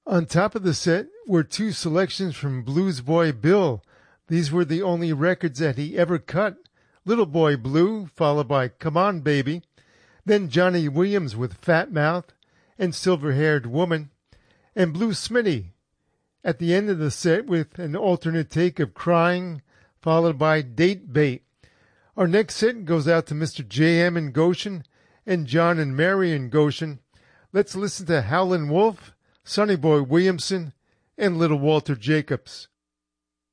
On top of the set were two selections from Blues Boy Bill. These were the only records that he ever cut. Little Boy Blue, followed by Come On Baby, then Johnny Williams with Fat Mouth and Silver-Haired Woman, and Blue Smitty at the end of the set with an alternate take of Crying, followed by Date Bait. Our next set goes out to Mr. J.M. in Goshen and John and Mary in Goshen. Let's listen to Howlin' Wolf, Sonny Boy Williamson, and Little Walter Jacobs.